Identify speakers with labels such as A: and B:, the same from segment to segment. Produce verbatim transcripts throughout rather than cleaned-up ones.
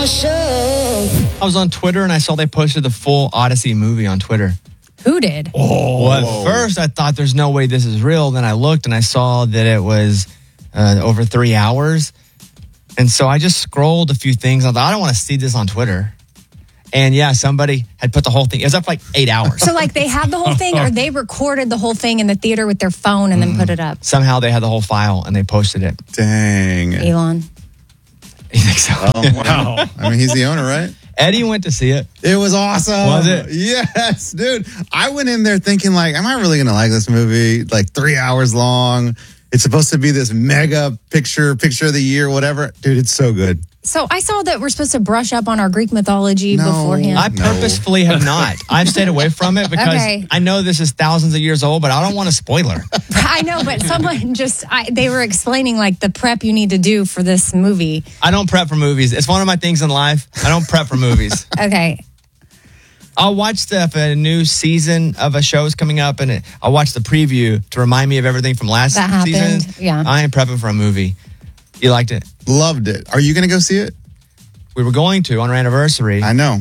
A: I was on Twitter and I saw they posted the full Odyssey movie on Twitter.
B: Who did?
A: Oh, well, at first I thought there's no way this is real. Then I looked and I saw that it was uh, over three hours. And so I just scrolled a few things. I thought, I don't want to see this on Twitter. And yeah, somebody had put the whole thing. It was up for like eight hours.
B: So like they have the whole thing, or they recorded the whole thing in the theater with their phone and then put it up?
A: Somehow they had the whole file and they posted it.
C: Dang.
B: Elon.
A: You think so?
C: Oh, wow. I mean, he's the owner, right?
A: Eddie went to see it.
C: It was awesome.
A: Was it?
C: Yes, dude. I went in there thinking like, am I really going to like this movie? Like three hours long. It's supposed to be this mega picture, picture of the year, whatever. Dude, it's so good.
B: So I saw that we're supposed to brush up on our Greek mythology
C: No.
B: beforehand.
A: I purposefully have not. I've stayed away from it because
B: Okay.
A: I know this is thousands of years old, but I don't want a spoiler.
B: I know, but someone just, I, they were explaining like the prep you need to do for this movie.
A: I don't prep for movies. It's one of my things in life. I don't prep for movies.
B: Okay.
A: I'll watch the, if a new season of a show is coming up, and it, I'll watch the preview to remind me of everything from last
B: That happened,
A: season.
B: yeah.
A: I ain't prepping for a movie. You liked it?
C: Loved it. Are you going to go see it?
A: We were going to on our anniversary.
C: I know.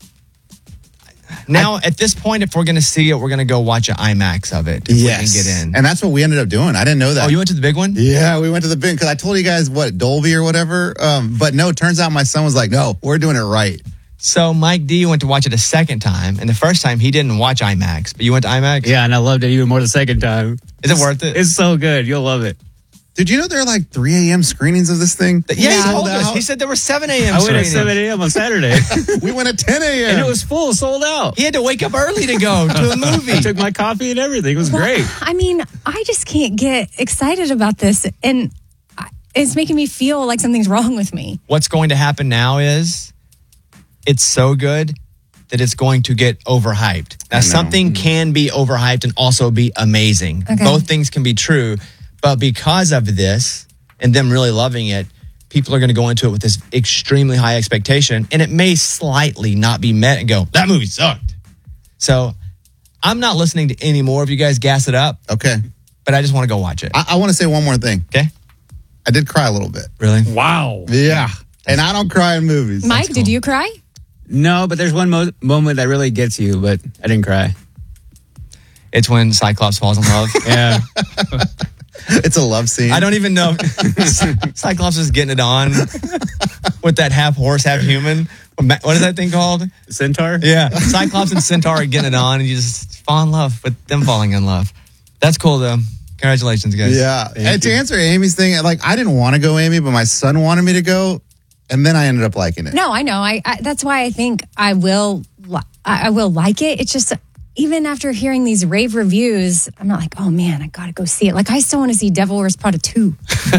A: Now, at this point, if we're going to see it, we're going to go watch an IMAX of it if
C: Yes.
A: we can get in.
C: And that's what we ended up doing. I didn't know that.
A: Oh, you went to the big one?
C: Yeah, we went to the big, because I told you guys, what, Dolby or whatever? Um, but no, it turns out my son was like, no, we're doing it right.
A: So Mike D went to watch it a second time, and the first time he didn't watch IMAX, but you went to IMAX?
D: Yeah, and I loved it even more the second time.
A: Is it worth it?
D: It's so good. You'll love it.
C: Did you know there are like three a.m. screenings of this thing?
A: Yeah, he
B: Yeah.
A: told
C: Sold
A: us.
C: out.
A: He said there were seven a.m.
D: I went at
A: screenings.
D: seven a.m. on Saturday,
C: We went at ten a.m.
D: and it was full, sold out.
A: He had to wake up early to go to a movie.
D: I took my coffee and everything. It was great.
B: I mean, I just can't get excited about this. And I- it's making me feel like something's wrong with me.
A: What's going to happen now is it's so good that it's going to get overhyped. Now,
C: know.
A: something can be overhyped and also be amazing.
B: Okay.
A: Both things can be true. But because of this and them really loving it, people are going to go into it with this extremely high expectation, and it may slightly not be met and go, that movie sucked. So I'm not listening to any more of you guys gas it up,
C: Okay.
A: but I just want to go watch it.
C: I, I want to say one more thing.
A: Okay?
C: I did cry a little bit.
A: Really?
D: Wow.
C: Yeah. And I don't cry in movies.
B: Mike, did you cry?
D: No, but there's one mo- moment that really gets you, but I didn't cry.
A: It's when Cyclops falls in love.
D: Yeah.
C: It's a love scene.
A: I don't even know. Cyclops is getting it on with that half horse, half human. What is that thing called?
D: Centaur?
A: Yeah. Cyclops and Centaur are getting it on, and you just fall in love with them falling in love. That's cool, though. Congratulations, guys.
C: Yeah.
D: Thank
C: And to
D: you.
C: answer Amy's thing, like, I didn't want to go, Amy, but my son wanted me to go. And then I ended up liking it.
B: No, I know. I, I that's why I think I will. li- I, I will like it. It's just even after hearing these rave reviews, I'm not like, oh man, I gotta go see it. Like I still want to see Devil Wears Prada two.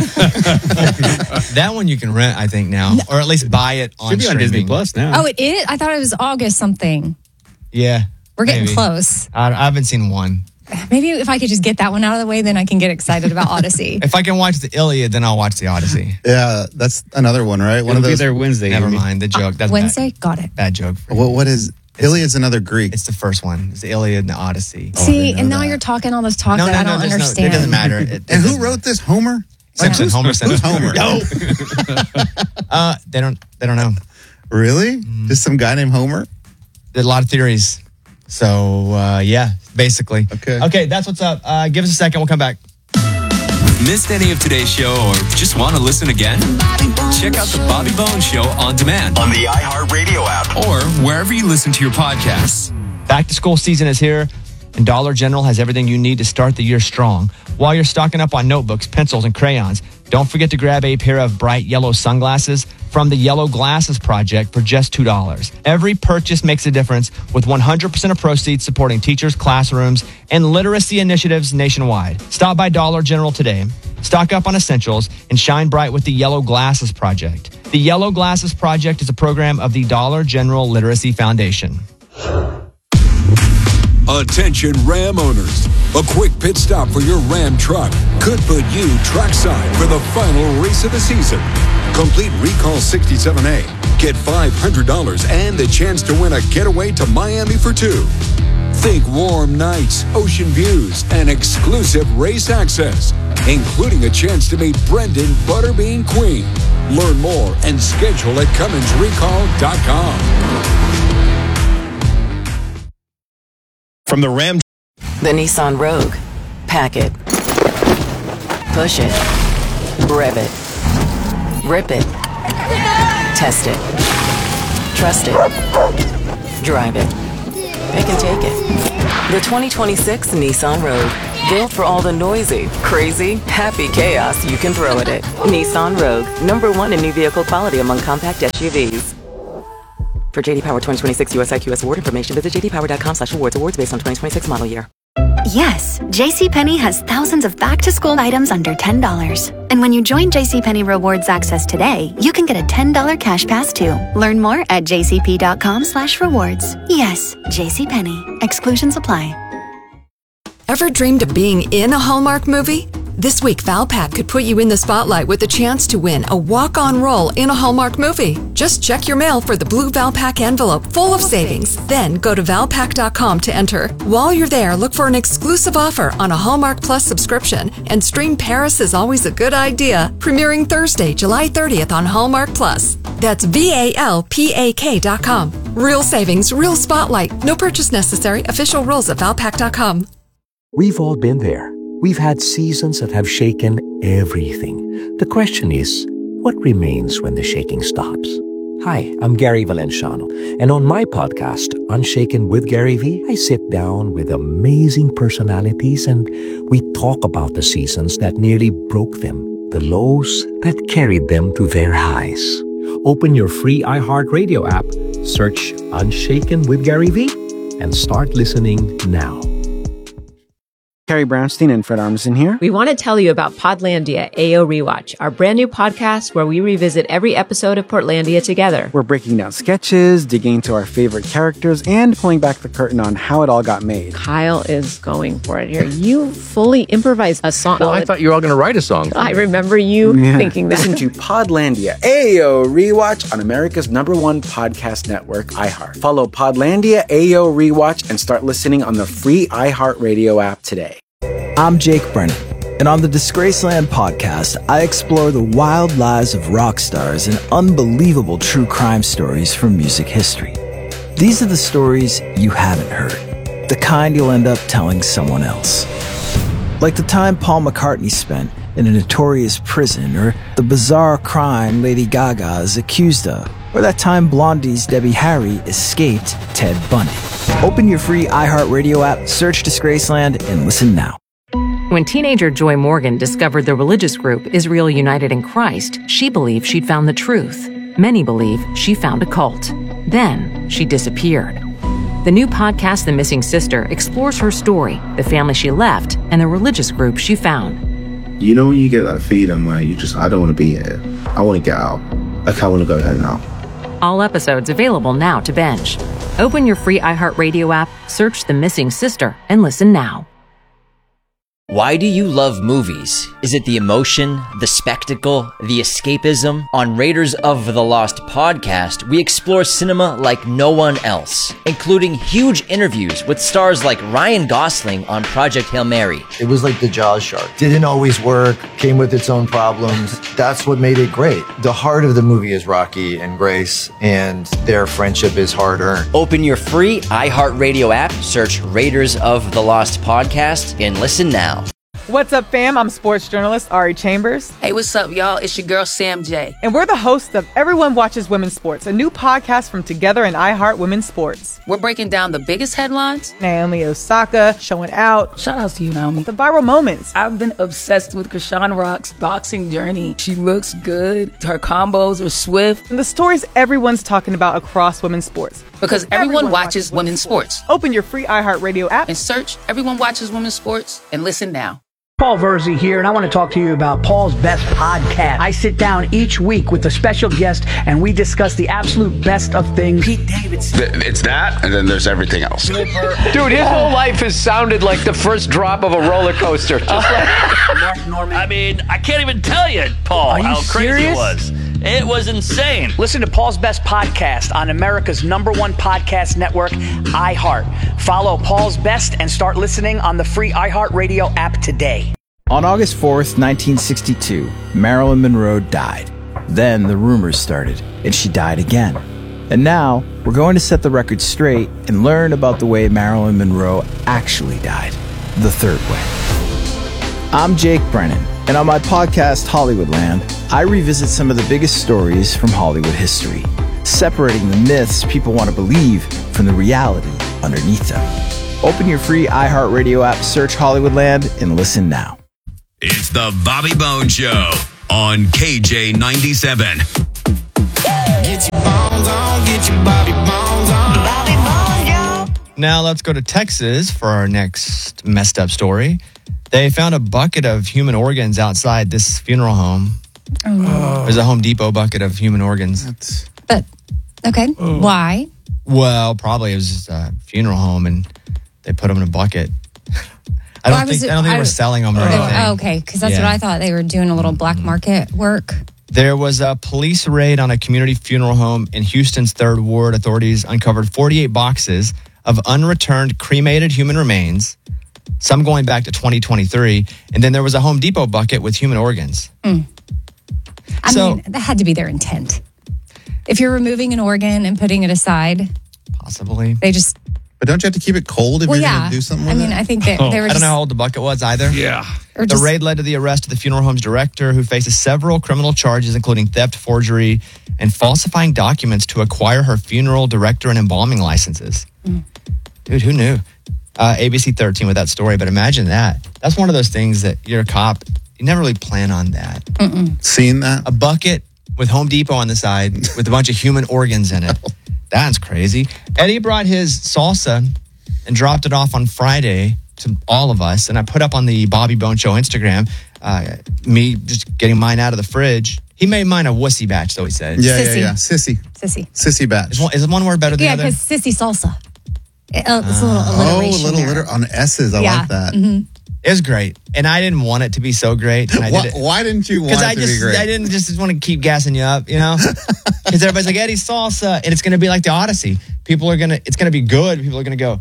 A: That one you can rent, I think, now, or at least buy it on
D: Should be on
A: streaming.
D: Disney Plus now.
B: Oh, it is. I thought it was August something.
A: Yeah.
B: We're getting
A: maybe.
B: close.
A: I, I haven't seen one.
B: Maybe if I could just get that one out of the way, then I can get excited about Odyssey.
A: If I can watch the Iliad, then I'll watch the Odyssey.
C: Yeah, that's another one, right? One
D: It'll
C: of
D: be
C: those.
D: there Wednesday.
A: Never
D: Amy.
A: mind the joke. That's
B: Wednesday,
A: Bad,
B: got it.
A: bad joke. For you.
C: What, what is Iliad's another Greek?
A: It's the first one. It's the Iliad and the Odyssey.
C: Oh, I
B: See,
C: didn't know
B: and now
C: that.
B: you're talking all this talk
A: no,
B: that
A: no,
B: I
A: no.
B: don't
A: there's no-
B: understand.
A: It doesn't matter. It, it
C: And who
A: doesn't-
C: wrote this? Homer?
A: Simpson? Homer sent
C: Who's
A: it.
C: Homer?
A: No. uh, they don't. They don't know.
C: Really?
A: Mm-hmm.
C: Just some guy named Homer?
A: There's a lot of theories. So uh, yeah, basically.
C: Okay.
A: Okay, that's what's up. Uh, give us a second. We'll come back.
E: Missed any of today's show or just want to listen again? Check out the Bobby Bones Show on demand
F: On the iHeartRadio app.
E: or wherever you listen to your podcasts.
A: Back to school season is here, and Dollar General has everything you need to start the year strong. While you're stocking up on notebooks, pencils, and crayons, don't forget to grab a pair of bright yellow sunglasses from the Yellow Glasses Project for just two dollars. Every purchase makes a difference, with one hundred percent of proceeds supporting teachers, classrooms, and literacy initiatives nationwide. Stop by Dollar General today, stock up on essentials, and shine bright with the Yellow Glasses Project. The Yellow Glasses Project is a program of the Dollar General Literacy Foundation.
G: Attention Ram owners. A quick pit stop for your Ram truck could put you trackside for the final race of the season. Complete Recall sixty-seven A. Get five hundred dollars and the chance to win a getaway to Miami for two. Think warm nights, ocean views, and exclusive race access. including a chance to meet Brendan Butterbean Queen. Learn more and schedule at Cummins Recall dot com.
F: From the Ram...
H: The Nissan Rogue. Pack it. Push it. Rev it. Rip it. Test it. Trust it. Drive it. Pick and take it. The twenty twenty-six Nissan Rogue. Built for all the noisy, crazy, happy chaos you can throw at it. Nissan Rogue. Number one in new vehicle quality among compact S U Vs. For J D Power twenty twenty-six U S I Q S award information, visit j d power dot com slash awards. Awards based on twenty twenty-six model year.
I: Yes, JCPenney has thousands of back-to-school items under ten dollars. And when you join JCPenney Rewards Access today, you can get a ten dollars cash pass too. Learn more at j c p dot com slash rewards. Yes, JCPenney. Exclusions apply.
J: Ever dreamed of being in a Hallmark movie? This week, Valpak could put you in the spotlight with a chance to win a walk-on role in a Hallmark movie. Just check your mail for the blue Valpak envelope full of savings. Then go to valpak dot com to enter. While you're there, look for an exclusive offer on a Hallmark Plus subscription and stream Paris is Always a Good Idea, premiering Thursday, July thirtieth on Hallmark Plus. That's V A L P A K dot com. Real savings, real spotlight. No purchase necessary. Official rules at valpak dot com.
K: We've all been there. We've had seasons that have shaken everything. The question is, what remains when the shaking stops? Hi, I'm Gary Valenciano, and on my podcast, Unshaken with Gary V, I sit down with amazing personalities and we talk about the seasons that nearly broke them, the lows that carried them to their highs. Open your free iHeartRadio app, search Unshaken with Gary V, and start listening now.
L: Carrie Brownstein and Fred Armisen here.
M: We want to tell you about Podlandia A O Rewatch, our brand new podcast where we revisit every episode of Portlandia together.
L: We're breaking down sketches, digging into our favorite characters, and pulling back the curtain on how it all got made.
M: Kyle is going for it here. You fully improvised a song.
N: Well, I thought you were all going to write a song.
M: I remember you yeah. thinking that.
L: Listen to Podlandia A O Rewatch on America's number one podcast network, iHeart. Follow Podlandia A O Rewatch and start listening on the free iHeartRadio app today.
O: I'm Jake Brennan, and on the Disgraceland podcast, I explore the wild lives of rock stars and unbelievable true crime stories from music history. These are the stories you haven't heard, the kind you'll end up telling someone else. Like the time Paul McCartney spent in a notorious prison, or the bizarre crime Lady Gaga is accused of, or that time Blondie's Debbie Harry escaped Ted Bundy. Open your free iHeartRadio app, search Disgraceland, and listen now.
P: When teenager Joy Morgan discovered the religious group Israel United in Christ, she believed she'd found the truth. Many believe she found a cult. Then she disappeared. The new podcast, The Missing Sister, explores her story, the family she left, and the religious group she found.
Q: You know when you get that feeling where you just, I don't want to be here. I want to get out. Like, I want to go home now.
P: All episodes available now to binge. Open your free iHeartRadio app, search The Missing Sister, and listen now.
R: Why do you love movies? Is it the emotion, the spectacle, the escapism? On Raiders of the Lost podcast, we explore cinema like no one else, including huge interviews with stars like Ryan Gosling on Project Hail Mary.
S: It was like the Jaws shark. Didn't always work, came with its own problems. That's what made it great. The heart of the movie is Rocky and Grace, and their friendship is hard-earned.
R: Open your free iHeartRadio app, search Raiders of the Lost podcast, and listen now.
T: What's up, fam? I'm sports journalist Ari Chambers.
U: Hey, what's up, y'all? It's your girl, Sam J.
T: And we're the hosts of Everyone Watches Women's Sports, a new podcast from Together and iHeart Women's Sports.
U: We're breaking down the biggest headlines.
T: Naomi Osaka showing out.
U: Shout out to you, Naomi.
T: The viral moments.
U: I've been obsessed with Krishan Rock's boxing journey. She looks good. Her combos are swift.
T: And the stories everyone's talking about across women's sports.
U: Because everyone, everyone watches, watches women's sports.
T: sports. Open your free iHeartRadio app
U: and search Everyone Watches Women's Sports and listen now.
V: Paul Verzi here, and I want to talk to you about Paul's Best Podcast. I sit down each week with a special guest, and we discuss the absolute best of things. Pete Davidson.
W: It's that, and then there's everything else.
X: Dude, his whole life has sounded like the first drop of a roller coaster. Just like
Y: Mark Norman. I mean, I can't even tell you, Paul,
V: Are you
Y: how crazy
V: serious?
Y: it was. It was insane.
V: Listen to Paul's Best Podcast on America's number one podcast network, iHeart. Follow Paul's Best and start listening on the free iHeartRadio app today.
O: On August fourth, nineteen sixty-two, Marilyn Monroe died. Then the rumors started, and she died again. And now, we're going to set the record straight and learn about the way Marilyn Monroe actually died, the third way. I'm Jake Brennan, and on my podcast, Hollywoodland, I revisit some of the biggest stories from Hollywood history, separating the myths people want to believe from the reality underneath them. Open your free iHeartRadio app, search Hollywoodland, and listen now.
B: It's the Bobby Bones Show on K J ninety-seven.
C: Get your bones on, get your Bobby Bones on. Bobby Bones, yo.
A: Now let's go to Texas for our next messed up story. They found a bucket of human organs outside this funeral home.
D: Oh, no.
A: There's a Home Depot bucket of human organs.
D: That's... But, okay, oh. Why?
A: Well, probably it was just a funeral home and they put them in a bucket. I don't
D: well,
A: think
D: I, was,
A: I don't think
D: I,
A: they were selling them or
D: oh,
A: anything.
D: Oh, okay, because that's
A: yeah.
D: what I thought. They were doing a little black market work.
A: There was a police raid on a community funeral home in Houston's third Ward. Authorities uncovered forty-eight boxes of unreturned cremated human remains, some going back to twenty twenty-three. And then there was a Home Depot bucket with human organs.
D: Mm. I
A: so,
D: mean, that had to be their intent. If you're removing an organ and putting it aside,
A: possibly.
D: They just...
E: But don't you have to keep it cold if
D: well,
E: you're
D: yeah.
E: going to do something with
D: I mean,
E: it?
D: I think that oh. they were
A: I
D: just...
A: don't know how old the bucket was either.
E: Yeah.
A: The
D: just,
A: raid led to the arrest of the funeral home's director, who faces several criminal charges, including theft, forgery, and falsifying documents to acquire her funeral director and embalming licenses. Mm. Dude, who knew? Uh, A B C thirteen with that story, but imagine that. That's one of those things that you're a cop, you never really plan on that.
D: Mm-mm.
E: Seen that?
A: A bucket with Home Depot on the side with a bunch of human organs in it. That's crazy. Eddie brought his salsa and dropped it off on Friday to all of us. And I put up on the Bobby Bone Show Instagram, uh, me just getting mine out of the fridge. He made mine a wussy batch, though he said.
E: Yeah,
D: Sissy.
E: yeah, yeah. Sissy.
D: Sissy.
E: Sissy batch.
A: Is one, is one word better than
D: yeah,
A: the other?
D: because sissy salsa. It, uh, it's a little
E: Oh, a
D: alliteration
E: little
D: there.
E: litter on S's. I
D: yeah.
E: like that.
D: Mm-hmm.
A: It was great. And I didn't want it to be so great. And I
E: why,
A: did it.
E: why didn't you want
A: Because
E: it
A: I
E: to
A: just,
E: be great?
A: I didn't just want to keep gassing you up, you know? Because everybody's like, Eddie, salsa. And it's going to be like the Odyssey. People are going to, it's going to be good. People are going to go,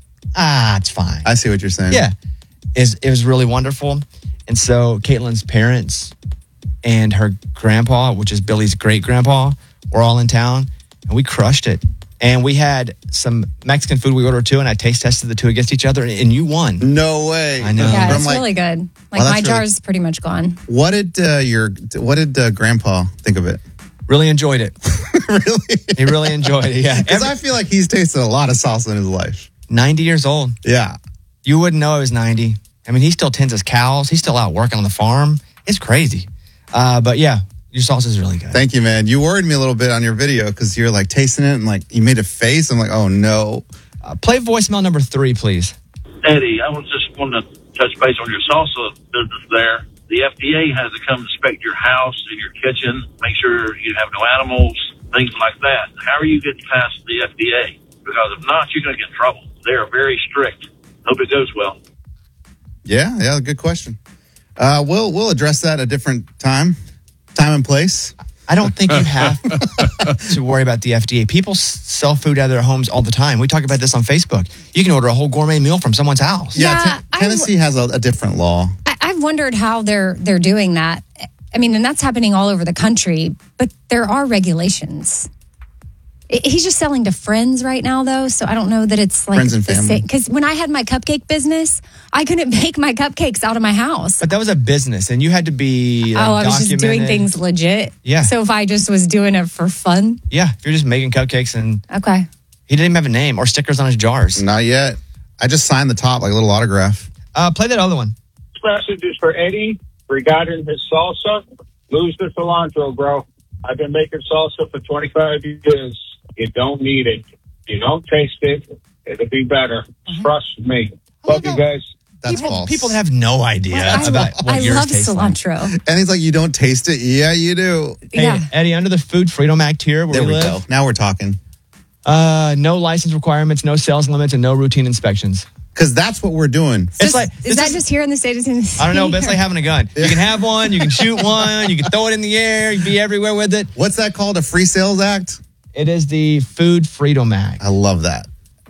A: ah, it's fine.
E: I see what you're saying.
A: Yeah. It's, it was really wonderful. And so Caitlin's parents and her grandpa, which is Billy's great grandpa, were all in town. And we crushed it. And we had some Mexican food we ordered too, and I taste tested the two against each other, and, and you won.
E: No way.
A: I know.
D: Yeah,
E: But
D: it's
E: I'm like,
D: really good. Like
E: well, that's
D: my
E: really-
D: jar's pretty much gone.
E: What did uh, your What did uh, Grandpa think of it?
A: Really enjoyed it.
E: Really?
A: He really enjoyed it, yeah.
E: Because
A: Every-
E: I feel like he's tasted a lot of salsa in his life.
A: ninety years old.
E: Yeah.
A: You wouldn't know he was ninety. I mean, he still tends his cows. He's still out working on the farm. It's crazy. Uh, but yeah, your salsa is really good.
E: Thank you, man. You worried me a little bit on your video because you're like tasting it and like you made a face. I'm like, oh no.
A: Uh, play voicemail number three, please.
N: Eddie, I was just wanting to touch base on your salsa business there. The F D A has to come inspect your house and your kitchen, make sure you have no animals, things like that. How are you getting past the F D A? Because if not, you're going to get in trouble. They are very strict. Hope it goes well.
E: Yeah, yeah, good question. Uh, we'll we'll address that at a different time, time and place.
A: I don't think you have to worry about the F D A. People s- sell food out of their homes all the time. We talk about this on Facebook. You can order a whole gourmet meal from someone's house.
E: Yeah,
D: Yeah,
E: Ten- Tennessee has a, a different law.
D: I, I've wondered how they're they're doing that. I mean, and that's happening all over the country, but there are regulations. I- He's just selling to friends right now, though, so I don't know that it's like
E: Friends and family.
D: Because when I had my cupcake business, I couldn't bake my cupcakes out of my house.
A: But that was a business, and you had to be like,
D: oh, I was just doing
A: documented.
D: things legit.
A: Yeah.
D: So if I just was doing it for fun,
A: Yeah, if you're just making cupcakes, and
D: okay.
A: he didn't even have a name or stickers on his jars.
E: Not yet. I just signed the top like a little autograph.
A: Uh, play that other one.
Z: This message is for Eddie regarding his salsa. Lose the cilantro, bro. I've been making salsa for twenty-five years. You don't need it. You don't taste it. It'll be better. Trust me. Love you guys.
E: That's
A: people,
E: false.
A: people have no idea
D: I,
A: about what
D: I
A: yours
D: love
A: tastes like.
D: cilantro.
E: And he's like, you don't taste it? Yeah, you do.
A: Hey,
D: Yeah.
A: Eddie, under the Food Freedom Act here where
E: There
A: we
E: we
A: live,
E: go. Now we're talking.
A: uh, no license requirements, no sales limits, and no routine inspections.
E: Because that's what we're doing.
A: It's
D: Just-
A: like
D: is
A: this
D: that
A: is-
D: just here in the state of Tennessee?
A: I don't know, but it's like having a gun. You can have one, you can shoot one, you can throw it in the air, you can be everywhere with it.
E: What's that called? A free sales act?
A: It is the Food Freedom Act.
E: I love that.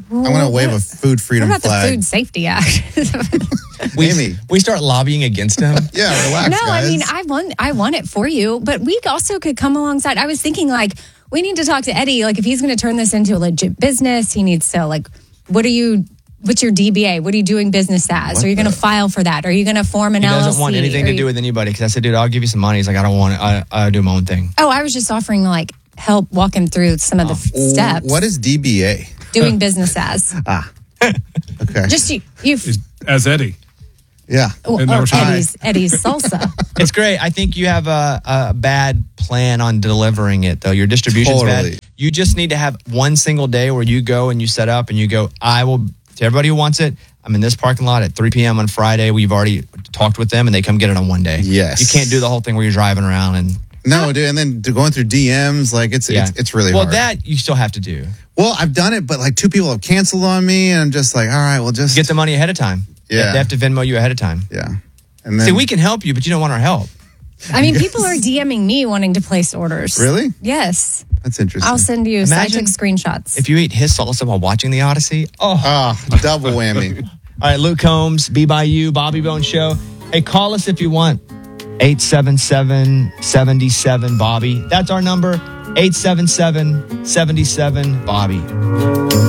E: I'm going to wave a food
D: What
E: freedom
D: about
E: flag.
D: the Food Safety Act?
E: Amy.
A: We start lobbying against him.
E: Yeah, relax,
D: no,
E: guys.
D: I mean, I want, I want it for you, but we also could come alongside. I was thinking, like, we need to talk to Eddie. Like, if he's going to turn this into a legit business, he needs to, like, what are you, what's your D B A? What are you doing business as?
A: What
D: are you going to file for that? Are you going to form an
A: He
D: L L C?
A: doesn't want anything
D: Are
A: to
D: you-
A: do with anybody because I said, dude, I'll give you some money. He's like, I don't want it. I, I do my own thing.
D: Oh, I was just offering, like, help walk him through some of the f- steps.
E: What is D B A?
D: Doing business as.
E: Ah. Okay.
D: Just you, you
F: As Eddie.
E: Yeah.
D: or, or Eddie's, Eddie's salsa.
A: It's great. I think you have a, a bad plan on delivering it, though. Your distribution's
E: Totally.
A: bad. You just need to have one single day where you go and you set up and you go, I will, to everybody who wants it, I'm in this parking lot at three p.m. on Friday. We've already talked with them and they come get it on one day.
E: Yes.
A: You can't do the whole thing where you're driving around and.
E: No, dude, and then to going through D Ms, like it's
A: Yeah.
E: it's, it's really
A: well,
E: hard.
A: that you still have to do.
E: Well, I've done it, but like two people have canceled on me, and I'm just like, all right, well, just
A: Get the money ahead of time.
E: Yeah.
A: They have to Venmo you ahead of time.
E: Yeah. And then
A: See, we can help you, but you don't want our help.
D: I mean, people are DMing me wanting to place orders.
E: Really?
D: Yes.
E: That's interesting.
D: I'll send you. So I
A: Imagine
D: took screenshots.
A: If you eat his salsa while watching the Odyssey, oh,
E: Ah, double whammy.
A: All right, Luke Combs, Be By You, Bobby Bone Show. Hey, call us if you want. eight seven seven, seven seven, Bobby. That's our number. eight seven seven, seven seven, Bobby.